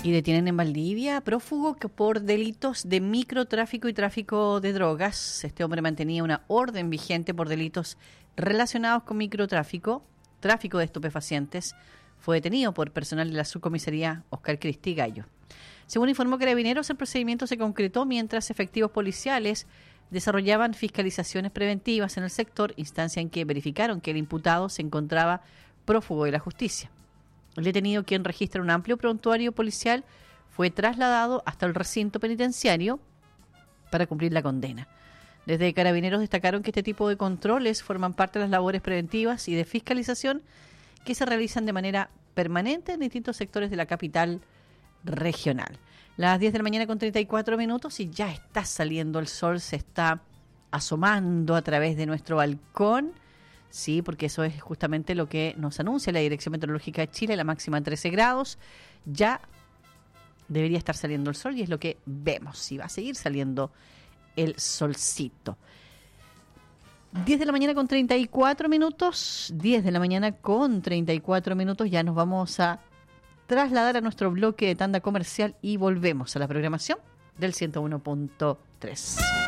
Y detienen en Valdivia a prófugo que por delitos de microtráfico y tráfico de drogas. Este hombre mantenía una orden vigente por delitos relacionados con microtráfico, tráfico de estupefacientes. Fue detenido por personal de la subcomisaría Oscar Cristi Gallo. Según informó Carabineros, el procedimiento se concretó mientras efectivos policiales desarrollaban fiscalizaciones preventivas en el sector, instancia en que verificaron que el imputado se encontraba prófugo de la justicia. El detenido, quien registra un amplio prontuario policial, fue trasladado hasta el recinto penitenciario para cumplir la condena. Desde Carabineros destacaron que este tipo de controles forman parte de las labores preventivas y de fiscalización que se realizan de manera permanente en distintos sectores de la capital regional. Las 10 de la mañana con 34 minutos y ya está saliendo el sol, se está asomando a través de nuestro balcón. Sí, porque eso es justamente lo que nos anuncia la Dirección Meteorológica de Chile, la máxima 13 grados. Ya debería estar saliendo el sol y es lo que vemos, si va a seguir saliendo el solcito. 10 de la mañana con 34 minutos, 10 de la mañana con 34 minutos, ya nos vamos a trasladar a nuestro bloque de tanda comercial y volvemos a la programación del 101.3.